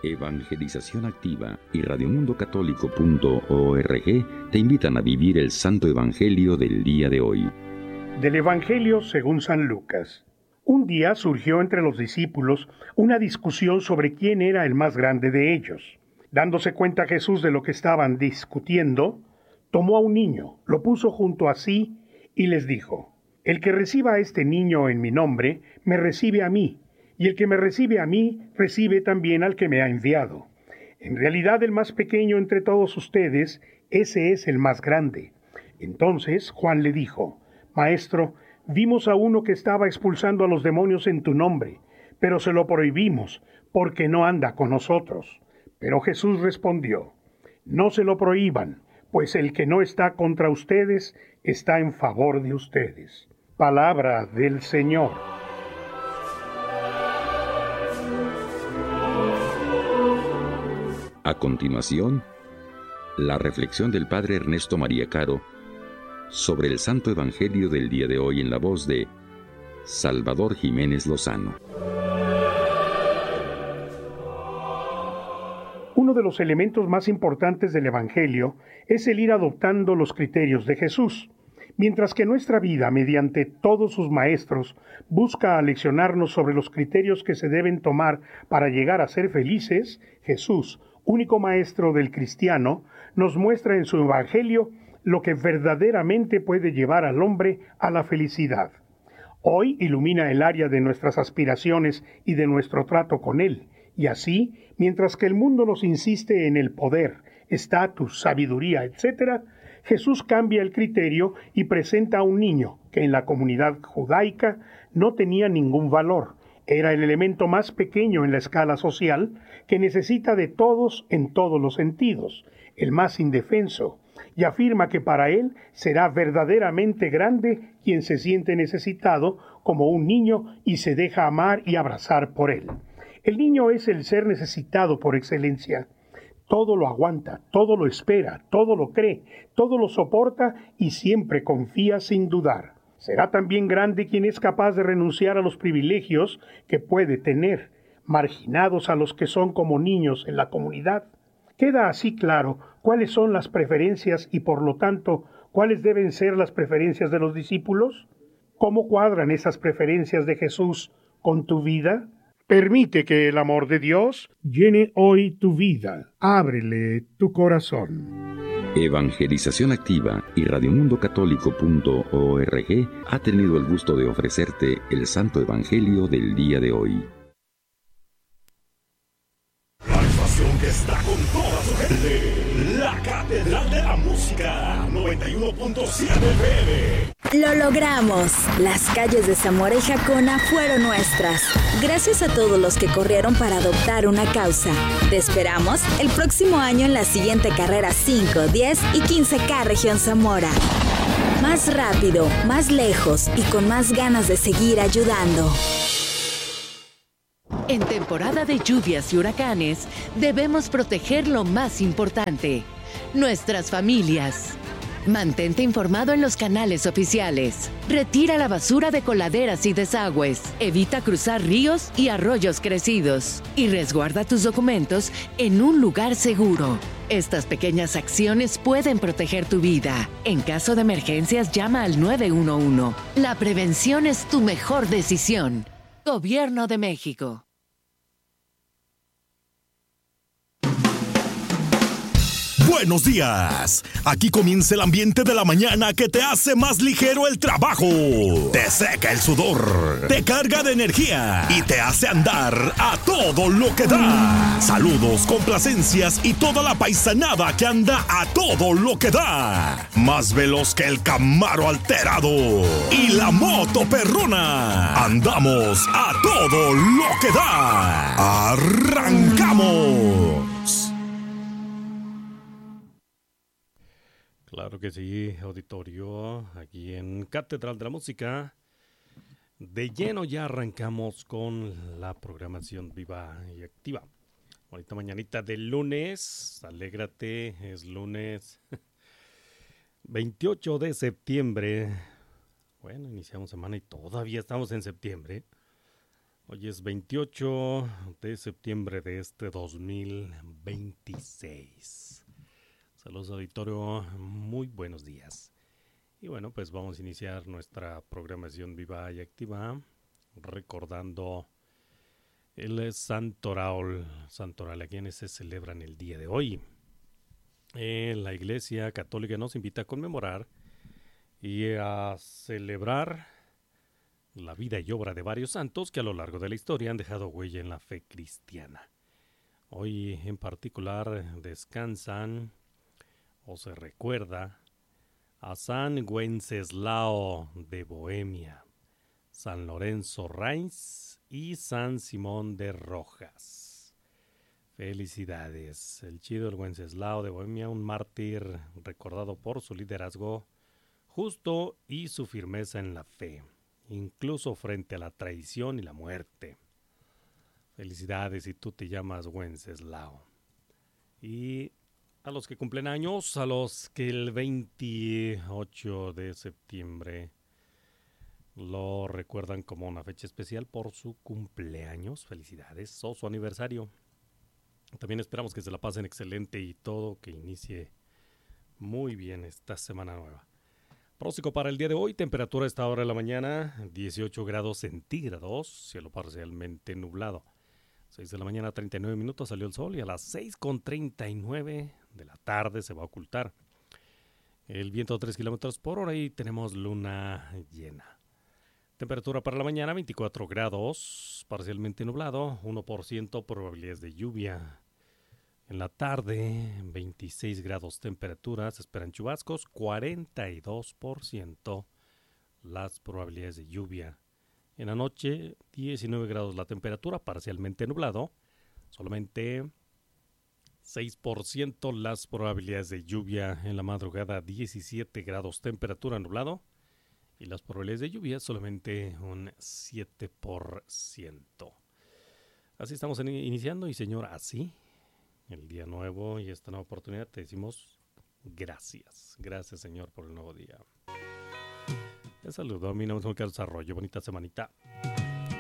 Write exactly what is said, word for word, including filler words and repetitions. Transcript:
Evangelización Activa y radio mundo católico punto org te invitan a vivir el Santo Evangelio del día de hoy. Del Evangelio según San Lucas. Un día surgió entre los discípulos una discusión sobre quién era el más grande de ellos. Dándose cuenta Jesús de lo que estaban discutiendo, tomó a un niño, lo puso junto a sí y les dijo: El que reciba a este niño en mi nombre, me recibe a mí, y el que me recibe a mí, recibe también al que me ha enviado. En realidad el más pequeño entre todos ustedes, ese es el más grande. Entonces Juan le dijo: Maestro, vimos a uno que estaba expulsando a los demonios en tu nombre, pero se lo prohibimos, porque no anda con nosotros. Pero Jesús respondió: No se lo prohíban, pues el que no está contra ustedes, está en favor de ustedes. Palabra del Señor. A continuación, la reflexión del Padre Ernesto María Caro sobre el Santo Evangelio del día de hoy en la voz de Salvador Jiménez Lozano. Uno de los elementos más importantes del Evangelio es el ir adoptando los criterios de Jesús. Mientras que nuestra vida, mediante todos sus maestros, busca aleccionarnos sobre los criterios que se deben tomar para llegar a ser felices, Jesús, único maestro del cristiano, nos muestra en su Evangelio lo que verdaderamente puede llevar al hombre a la felicidad. Hoy ilumina el área de nuestras aspiraciones y de nuestro trato con Él, y así, mientras que el mundo nos insiste en el poder, estatus, sabiduría, etcétera, Jesús cambia el criterio y presenta a un niño que en la comunidad judaica no tenía ningún valor. Era el elemento más pequeño en la escala social que necesita de todos en todos los sentidos, el más indefenso, y afirma que para él será verdaderamente grande quien se siente necesitado como un niño y se deja amar y abrazar por él. El niño es el ser necesitado por excelencia. Todo lo aguanta, todo lo espera, todo lo cree, todo lo soporta y siempre confía sin dudar. Será también grande quien es capaz de renunciar a los privilegios que puede tener, marginados a los que son como niños en la comunidad. Queda así claro cuáles son las preferencias y, por lo tanto, cuáles deben ser las preferencias de los discípulos. ¿Cómo cuadran esas preferencias de Jesús con tu vida? Permite que el amor de Dios llene hoy tu vida. Ábrele tu corazón. Evangelización Activa y radio mundo católico punto org ha tenido el gusto de ofrecerte el Santo Evangelio del día de hoy. La estación que está con toda su gente, la Catedral de la Música, noventa y uno punto siete F M. Lo logramos. Las calles de Zamora y Jacona fueron nuestras. Gracias a todos los que corrieron para adoptar una causa. Te esperamos el próximo año en la siguiente carrera cinco, diez y quince K Región Zamora. Más rápido, más lejos y con más ganas de seguir ayudando. En temporada de lluvias y huracanes, debemos proteger lo más importante, nuestras familias. Mantente informado en los canales oficiales. Retira la basura de coladeras y desagües. Evita cruzar ríos y arroyos crecidos. Y resguarda tus documentos en un lugar seguro. Estas pequeñas acciones pueden proteger tu vida. En caso de emergencias, llama al nueve uno uno. La prevención es tu mejor decisión. Gobierno de México. Buenos días. Aquí comienza el ambiente de la mañana que te hace más ligero el trabajo. Te seca el sudor, te carga de energía y te hace andar a todo lo que da. Saludos, complacencias y toda la paisanada que anda a todo lo que da. Más veloz que el Camaro alterado y la moto perrona. Andamos a todo lo que da. ¡Arrancamos! Claro que sí, auditorio, aquí en Catedral de la Música. De lleno ya arrancamos con la programación viva y activa. Ahorita mañanita de lunes, alégrate, es lunes veintiocho de septiembre. Bueno, iniciamos semana y todavía estamos en septiembre. Hoy es veintiocho de septiembre de este dos mil veintiséis. Saludos auditorio, muy buenos días. Y bueno, pues vamos a iniciar nuestra programación viva y activa recordando el Santoral, Santoral a quienes se celebran el día de hoy. Eh, la Iglesia Católica nos invita a conmemorar y a celebrar la vida y obra de varios santos que a lo largo de la historia han dejado huella en la fe cristiana. Hoy en particular descansan o se recuerda a San Wenceslao de Bohemia, San Lorenzo Reims y San Simón de Rojas. Felicidades. El chido el Wenceslao de Bohemia, un mártir recordado por su liderazgo justo y su firmeza en la fe, incluso frente a la traición y la muerte. Felicidades si tú te llamas Wenceslao. Y a los que cumplen años, a los que el veintiocho de septiembre lo recuerdan como una fecha especial por su cumpleaños, felicidades, o su aniversario. También esperamos que se la pasen excelente y todo, que inicie muy bien esta semana nueva. Próximo para el día de hoy, temperatura a esta hora de la mañana, dieciocho grados centígrados, cielo parcialmente nublado. seis de la mañana, treinta y nueve minutos, salió el sol y a las seis con treinta y nueve de la tarde se va a ocultar. El viento a tres kilómetros por hora y tenemos luna llena. Temperatura para la mañana, veinticuatro grados, parcialmente nublado, uno por ciento probabilidades de lluvia. En la tarde, veintiséis grados temperatura, se esperan chubascos, cuarenta y dos por ciento las probabilidades de lluvia. En la noche, diecinueve grados la temperatura, parcialmente nublado, solamente seis por ciento las probabilidades de lluvia. En la madrugada, diecisiete grados temperatura, nublado, y las probabilidades de lluvia solamente un siete por ciento. Así estamos in- iniciando y señor, así el día nuevo y esta nueva oportunidad te decimos gracias. Gracias, Señor, por el nuevo día. Les saludo, mi nombre es Juan Carlos Arroyo. Bonita semanita.